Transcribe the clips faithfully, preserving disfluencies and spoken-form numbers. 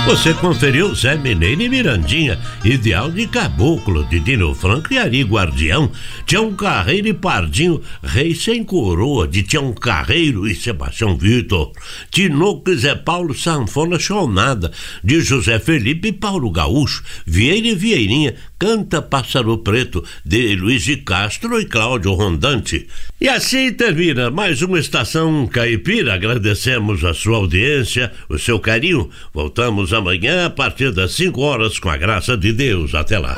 Você conferiu Zé Mineiro e Mirandinha, Ideal de Caboclo, de Dino Franco e Ari Guardião, Tião Carreiro e Pardinho, Rei Sem Coroa, de Tião Carreiro e Sebastião Vitor, Tinoco e Zé Paulo, Sanfona Chonada, de José Felipe e Paulo Gaúcho, Vieira e Vieirinha, Canta Pássaro Preto, de Luiz de Castro e Cláudio Rondante. E assim termina mais uma Estação Caipira. Agradecemos a sua audiência, o seu carinho. Voltamos amanhã a partir das cinco horas, com a graça de Deus. Até lá.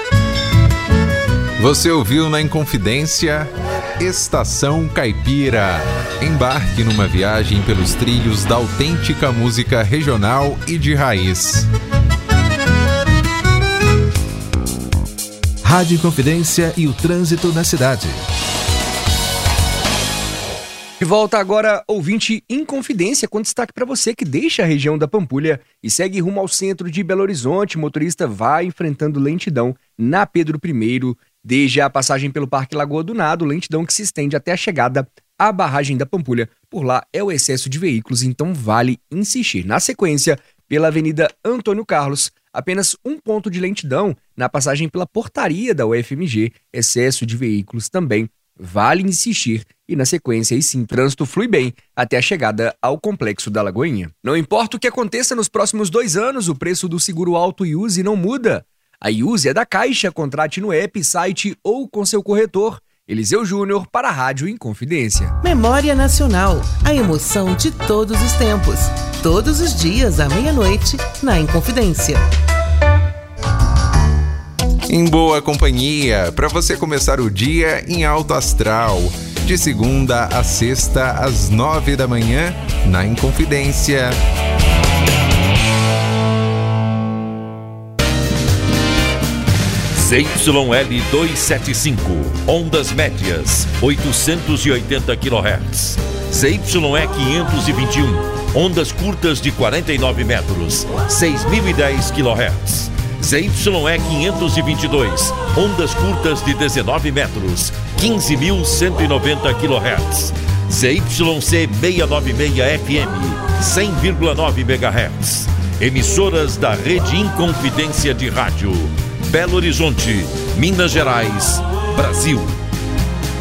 Você ouviu na Inconfidência Estação Caipira. Embarque numa viagem pelos trilhos da autêntica música regional e de raiz. Rádio Inconfidência e o trânsito na cidade. De volta agora, ouvinte Inconfidência, com destaque para você que deixa a região da Pampulha e segue rumo ao centro de Belo Horizonte. O motorista vai enfrentando lentidão na Pedro I, desde a passagem pelo Parque Lagoa do Nado, lentidão que se estende até a chegada à barragem da Pampulha. Por lá é o excesso de veículos, então vale insistir. Na sequência, pela Avenida Antônio Carlos, apenas um ponto de lentidão na passagem pela portaria da U F M G, excesso de veículos também, vale insistir. E na sequência, aí sim, trânsito flui bem até a chegada ao Complexo da Lagoinha. Não importa o que aconteça nos próximos dois anos, o preço do seguro auto Iuse não muda. A Iuse é da Caixa, contrate no app, site ou com seu corretor. Eliseu Júnior para a Rádio Inconfidência. Memória Nacional, a emoção de todos os tempos. Todos os dias à meia-noite, na Inconfidência. Em boa companhia, para você começar o dia em alto astral. De segunda a sexta, às nove da manhã, na Inconfidência. Z Y L duzentos e setenta e cinco, ondas médias, oitocentos e oitenta quilohertz. Z Y E quinhentos e vinte e um, ondas curtas de quarenta e nove metros, seis mil e dez quilohertz. Z Y E quinhentos e vinte e dois, ondas curtas de dezenove metros, quinze mil cento e noventa quilohertz. Z Y C seiscentos e noventa e seis F M, cem vírgula nove megahertz. Emissoras da Rede Inconfidência de Rádio. Belo Horizonte, Minas Gerais, Brasil.